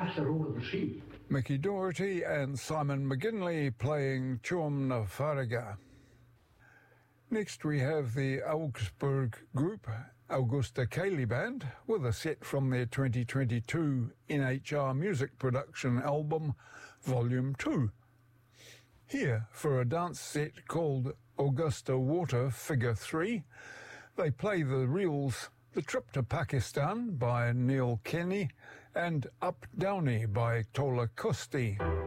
across the road of the sea. Mickey Doherty and Simon McGinley playing Chum na Farraga. Next we have the Augsburg group Augusta Cayley Band with a set from their 2022 NHR Music Production album Volume 2. Here for a dance set called Augusta Water Figure 3, they play the reels The Trip to Pakistan by Neil Kenny and Up Downey by Tola Kusti.